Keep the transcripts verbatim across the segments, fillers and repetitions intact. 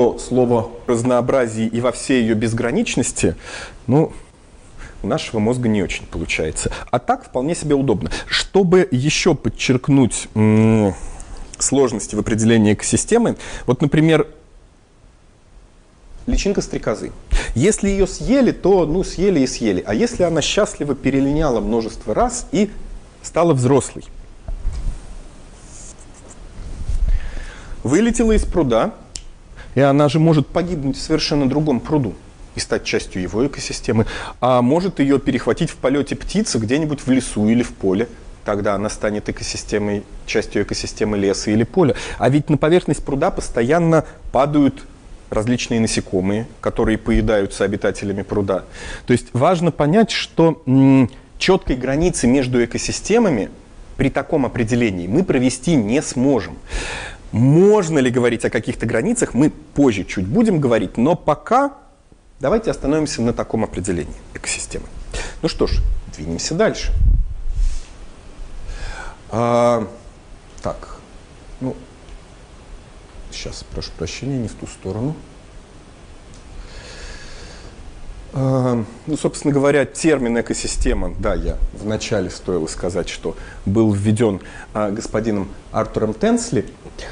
Слово разнообразие и во всей ее безграничности, ну, у нашего мозга не очень получается. А так вполне себе удобно. Чтобы еще подчеркнуть м- сложности в определении экосистемы, вот, например, личинка стрекозы. Если ее съели, то, ну, съели и съели. А если она счастливо перелиняла множество раз и стала взрослой? Вылетела из пруда, и она же может погибнуть в совершенно другом пруду и стать частью его экосистемы. А может ее перехватить в полете птица где-нибудь в лесу или в поле. Тогда она станет экосистемой, частью экосистемы леса или поля. А ведь на поверхность пруда постоянно падают различные насекомые, которые поедаются обитателями пруда. То есть важно понять, что м- четкой границы между экосистемами при таком определении мы провести не сможем. Можно ли говорить о каких-то границах, мы позже чуть будем говорить, но пока давайте остановимся на таком определении экосистемы. Ну что ж, двинемся дальше. А, так, ну, сейчас, прошу прощения, не в ту сторону. А, ну, собственно говоря, термин экосистема, да, я вначале стоило сказать, что был введен а, господином Артуром Тенсли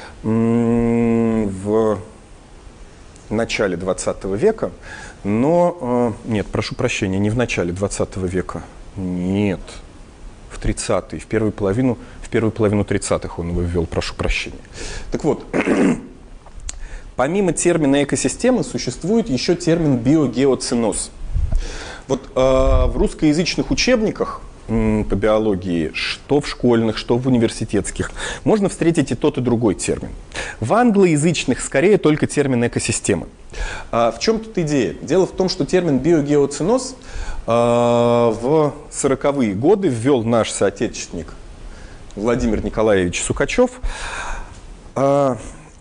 в начале двадцатого века, но, нет, прошу прощения, не в начале двадцатого века, нет, в тридцатые, в первую половину, в первую половину тридцатых он его ввел, прошу прощения. Так вот, помимо термина экосистемы существует еще термин биогеоценоз. Вот э, в русскоязычных учебниках по биологии, что в школьных, что в университетских, можно встретить и тот, и другой термин. В англоязычных скорее только термин экосистема. А в чем тут идея? Дело в том, что термин биогеоценоз а, в сороковые годы ввел наш соотечественник Владимир Николаевич Сукачев. А,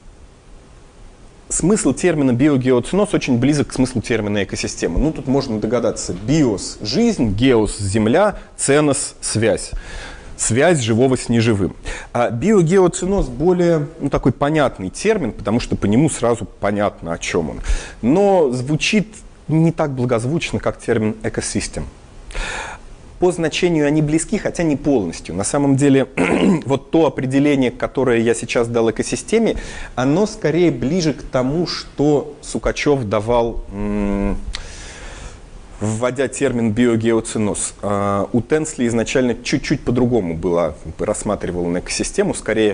Смысл термина биогеоценоз очень близок к смыслу термина экосистема. Ну, тут можно догадаться. Биос – жизнь, геос – земля, ценос – связь. Связь живого с неживым. А биогеоценоз более, ну, такой понятный термин, потому что по нему сразу понятно, о чем он. Но звучит не так благозвучно, как термин экосистем. По значению они близки, хотя не полностью. На самом деле, вот то определение, которое я сейчас дал экосистеме, оно скорее ближе к тому, что Сукачев давал, м- вводя термин биогеоценоз. А у Тенсли изначально чуть-чуть по-другому было, рассматривал на экосистему. Скорее,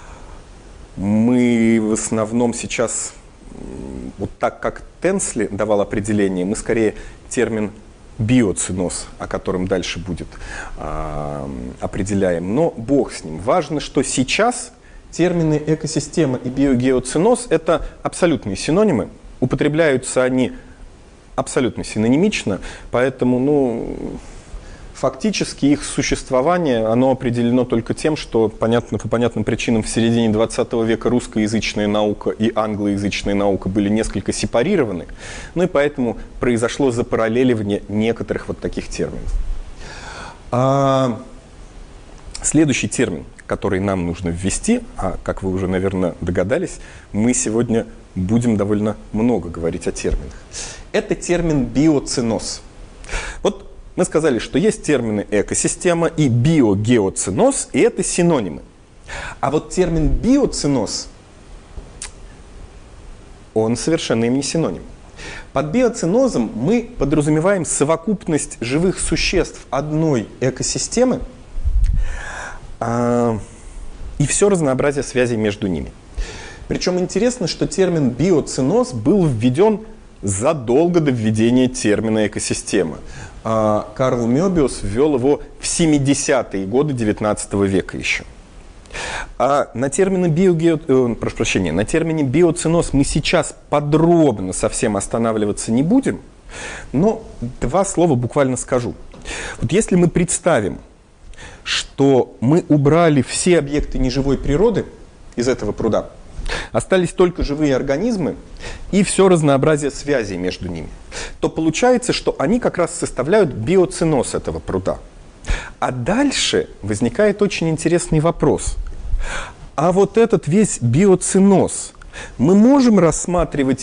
мы в основном сейчас, вот так как Тенсли давал определение, мы скорее термин биоценоз, о котором дальше будет, э, определяем. Но бог с ним. Важно, что сейчас термины экосистема и биогеоценоз – это абсолютные синонимы. Употребляются они абсолютно синонимично, поэтому, ну, фактически их существование, оно определено только тем, что понятно, по понятным причинам в середине двадцатого века русскоязычная наука и англоязычная наука были несколько сепарированы, ну и поэтому произошло запараллеливание некоторых вот таких терминов. А следующий термин, который нам нужно ввести, а как вы уже, наверное, догадались, мы сегодня будем довольно много говорить о терминах. Это термин биоценоз. Вот мы сказали, что есть термины экосистема и биогеоценоз, и это синонимы. А вот термин биоценоз, он совершенно им не синоним. Под биоценозом мы подразумеваем совокупность живых существ одной экосистемы а, и все разнообразие связей между ними. Причем интересно, что термин биоценоз был введен задолго до введения термина экосистема. Карл Мёбиус ввел его в семидесятые годы девятнадцатого века еще. А на термине, биоге... э, прошу прощения, на термине биоценоз мы сейчас подробно совсем останавливаться не будем, но два слова буквально скажу. Вот если мы представим, что мы убрали все объекты неживой природы из этого пруда, остались только живые организмы и все разнообразие связей между ними, то получается, что они как раз составляют биоценоз этого пруда. А дальше возникает очень интересный вопрос. А вот этот весь биоценоз мы можем рассматривать